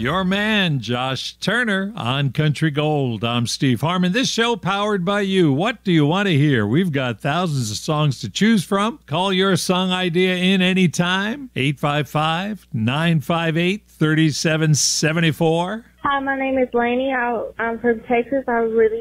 Your man, Josh Turner, on Country Gold. I'm Steve Harmon. This show powered by you. What do you want to hear? We've got thousands of songs to choose from. Call your song idea in anytime. 855-958-3774. Hi, my name is Lainey. I'm from Texas. I really